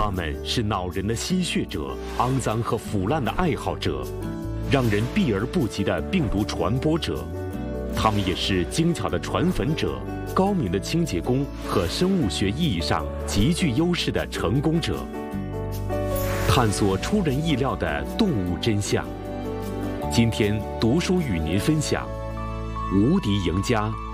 他们是恼人的吸血者，肮脏和腐烂的爱好者，让人避而不及的病毒传播者。他们也是精巧的传粉者，高明的清洁工和生物学意义上极具优势的成功者。探索出人意料的动物真相。今天读书与您分享：无敌赢家